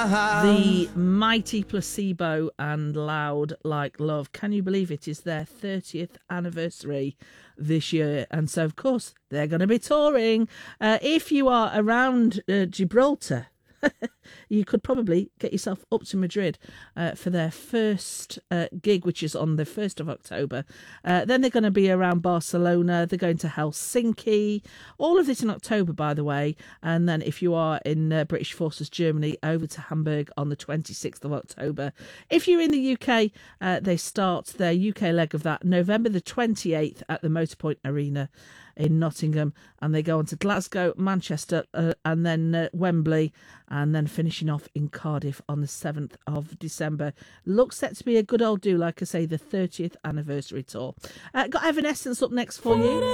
The mighty Placebo and Loud Like Love. Can you believe it is their 30th anniversary this year? And so, of course, they're going to be touring. If you are around Gibraltar, you could probably get yourself up to Madrid for their first gig, which is on the 1st of October. Then they're going to be around Barcelona. They're going to Helsinki. All of this in October, by the way. And then if you are in British Forces Germany, over to Hamburg on the 26th of October. If you're in the UK, they start their UK leg of that November the 28th at the Motorpoint Arena in Nottingham, and they go on to Glasgow, Manchester, and then Wembley, and then finishing off in Cardiff on the 7th of December. Looks set to be a good old do, like I say, the 30th anniversary tour. Got Evanescence up next for you.